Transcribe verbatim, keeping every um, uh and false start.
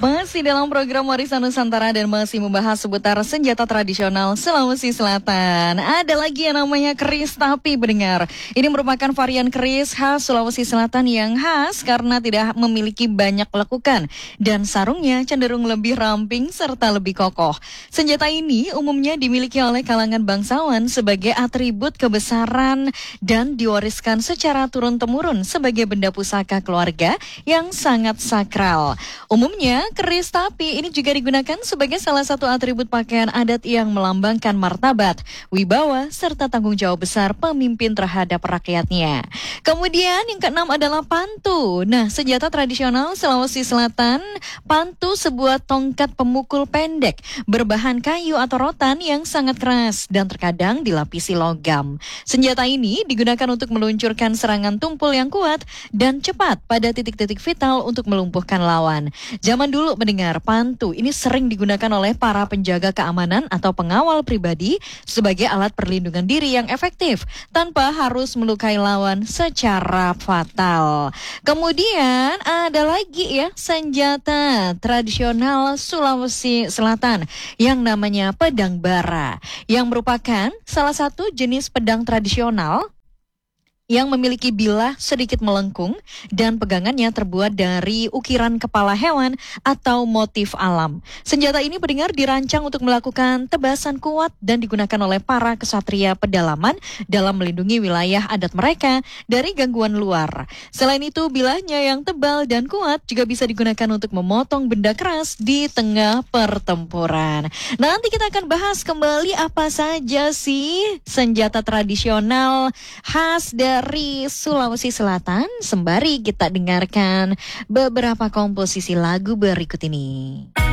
Masih dalam program Warisan Nusantara dan masih membahas seputar senjata tradisional Sulawesi Selatan. Ada lagi yang namanya keris tapi pendengar. Ini merupakan varian keris khas Sulawesi Selatan yang khas karena tidak memiliki banyak lekukan dan sarungnya cenderung lebih ramping serta lebih kokoh. Senjata ini umumnya dimiliki oleh kalangan bangsawan sebagai atribut kebesaran dan diwariskan secara turun-temurun sebagai benda pusaka keluarga yang sangat sakral. Umumnya keris tapi ini juga digunakan sebagai salah satu atribut pakaian adat yang melambangkan martabat, wibawa, serta tanggung jawab besar pemimpin terhadap rakyatnya. Kemudian yang keenam adalah pantu. Nah, senjata tradisional Sulawesi Selatan, pantu sebuah tongkat pemukul pendek berbahan kayu atau rotan yang sangat keras dan terkadang dilapisi logam. Senjata ini digunakan untuk meluncurkan serangan tumpul yang kuat dan cepat pada titik-titik vital untuk melumpuhkan lawan. Zaman dulu mendengar pantu ini sering digunakan oleh para penjaga keamanan atau pengawal pribadi sebagai alat perlindungan diri yang efektif tanpa harus melukai lawan secara fatal. Kemudian ada lagi ya senjata tradisional Sulawesi Selatan yang namanya pedang bara yang merupakan salah satu jenis pedang tradisional yang memiliki bilah sedikit melengkung dan pegangannya terbuat dari ukiran kepala hewan atau motif alam. Senjata ini pendengar dirancang untuk melakukan tebasan kuat dan digunakan oleh para kesatria pedalaman dalam melindungi wilayah adat mereka dari gangguan luar. Selain itu, bilahnya yang tebal dan kuat juga bisa digunakan untuk memotong benda keras di tengah pertempuran. Nanti kita akan bahas kembali apa saja sih senjata tradisional khas dari dari Sulawesi Selatan sembari kita dengarkan beberapa komposisi lagu berikut ini.